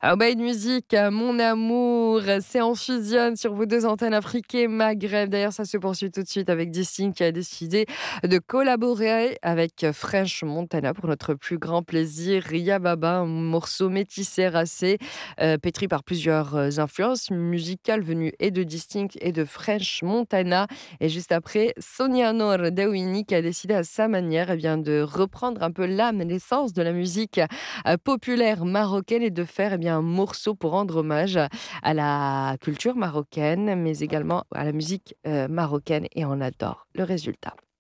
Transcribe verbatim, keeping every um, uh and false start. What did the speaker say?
Ah bah, une musique, heu, Mon amour, c'est en fusionne sur vos deux antennes Afrique et Maghreb. D'ailleurs, ça se poursuit tout de suite avec Distinct qui a décidé de collaborer avec French Montana pour notre plus grand plaisir. Ria Baba, un morceau métissé, racé, heu, pétri par plusieurs, heu, influences musicales venues et de Distinct et de French Montana. Et juste après, Sonia Noor Dewini qui a décidé à sa manière, eh bien, de reprendre un peu l'âme et l'essence de la musique heu, populaire marocaine et de faire, eh bien, un morceau pour rendre hommage à la culture marocaine, mais également à la musique, heu, marocaine et on adore le résultat.